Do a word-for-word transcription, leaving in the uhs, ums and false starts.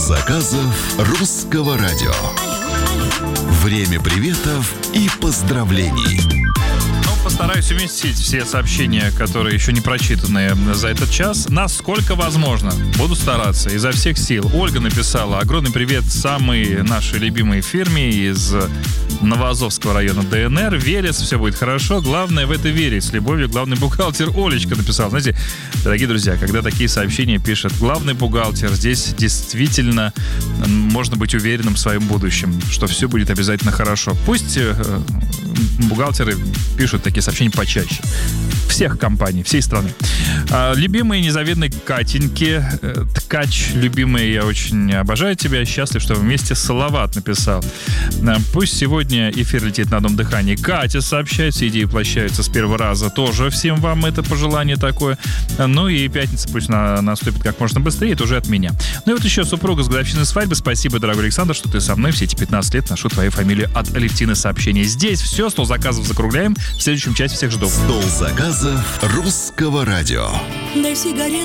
заказов Русского радио. Время приветов и поздравлений. Постараюсь уместить все сообщения, которые еще не прочитаны за этот час, насколько возможно. Буду стараться изо всех сил. Ольга написала: огромный привет самой нашей любимой фирме из Новоазовского района ДНР. Верец, все будет хорошо. Главное в это верить. С любовью, главный бухгалтер Олечка написал. Знаете, дорогие друзья, когда такие сообщения пишет главный бухгалтер, здесь действительно можно быть уверенным в своем будущем, что все будет обязательно хорошо. Пусть бухгалтеры пишут такие сообщения почаще. Всех компаний, всей страны. А, любимые незавидной Катеньки, э, ткач, любимая, я очень обожаю тебя, счастлив, что вместе Салават написал. А, пусть сегодня эфир летит на одном дыхании. Катя сообщает, все идеи воплощаются с первого раза. Тоже всем вам это пожелание такое. Ну и пятница пусть на, наступит как можно быстрее, это уже от меня. Ну и вот еще супруга с годовщины свадьбы. Спасибо, дорогой Александр, что ты со мной все эти пятнадцать лет. Ношу твою фамилию от Алевтины сообщения. Здесь все, стол заказов закругляем. В следующем части всех жду. Стол заказов Русского радио.